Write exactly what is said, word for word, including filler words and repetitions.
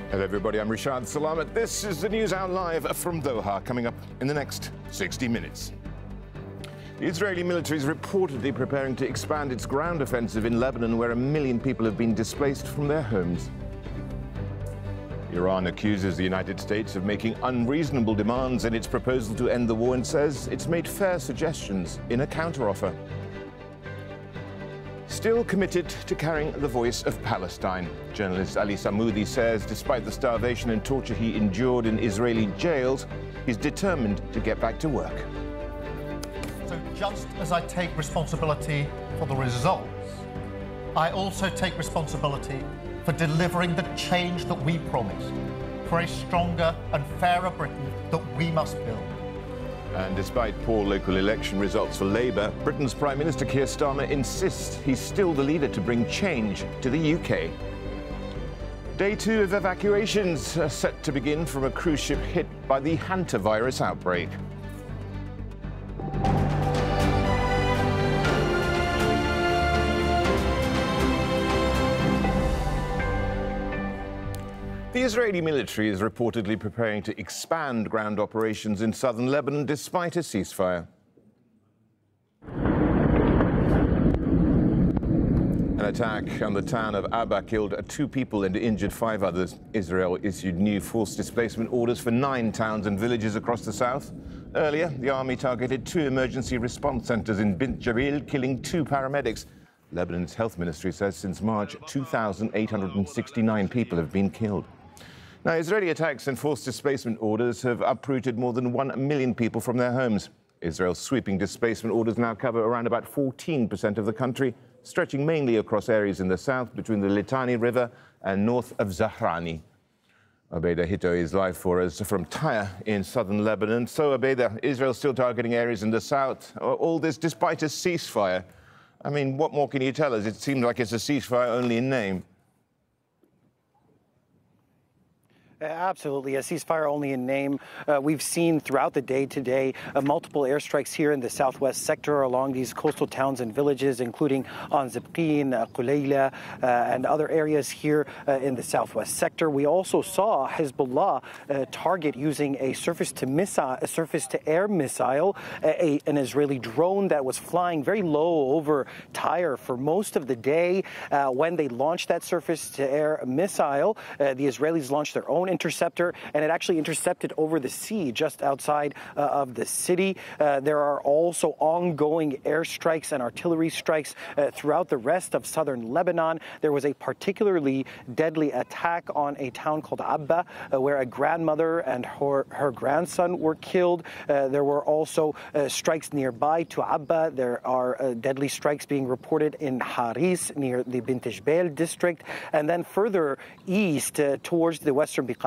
Hello everybody, I'm Rashad Salamat. This is the News Hour live from Doha, coming up in the next sixty minutes. The Israeli military is reportedly preparing to expand its ground offensive in Lebanon, where a million people have been displaced from their homes. Iran accuses the United States of making unreasonable demands in its proposal to end the war and says it's made fair suggestions in a counteroffer. Still committed to carrying the voice of Palestine, journalist Ali Samoudi says despite the starvation and torture he endured in Israeli jails, he's determined to get back to work. So just as I take responsibility for the results, I also take responsibility for delivering the change that we promised, for a stronger and fairer Britain that we must build. And despite poor local election results for Labour, Britain's Prime Minister Keir Starmer insists he's still the leader to bring change to the U K. Day two of evacuations are set to begin from a cruise ship hit by the hantavirus outbreak. The Israeli military is reportedly preparing to expand ground operations in southern Lebanon despite a ceasefire. An attack on the town of Abba killed two people and injured five others. Israel issued new forced displacement orders for nine towns and villages across the south. Earlier, the army targeted two emergency response centers in Bint Jabal, killing two paramedics. Lebanon's health ministry says since March, two thousand eight hundred sixty-nine people have been killed. Now, Israeli attacks and forced displacement orders have uprooted more than one million people from their homes. Israel's sweeping displacement orders now cover around about fourteen percent of the country, stretching mainly across areas in the south between the Litani River and north of Zahrani. Abeda Hito is live for us from Tyre in southern Lebanon. So, Abeda, Israel's still targeting areas in the south. All this despite a ceasefire. I mean, what more can you tell us? It seems like it's a ceasefire only in name. Absolutely, a ceasefire only in name. Uh, we've seen throughout the day today uh, multiple airstrikes here in the southwest sector along these coastal towns and villages, including on Zibqin, uh, Qulayla, uh, and other areas here uh, in the southwest sector. We also saw Hezbollah uh, target using a surface-to-missile, a surface-to-air missile, a, a, an Israeli drone that was flying very low over Tyre for most of the day. Uh, when they launched that surface-to-air missile, uh, the Israelis launched their own interceptor, and it actually intercepted over the sea just outside uh, of the city. Uh, there are also ongoing airstrikes and artillery strikes uh, throughout the rest of southern Lebanon. There was a particularly deadly attack on a town called Abba, uh, where a grandmother and her, her grandson were killed. Uh, there were also uh, strikes nearby to Abba. There are uh, deadly strikes being reported in Haris near the Bint Jbel district, and then further east uh, towards the western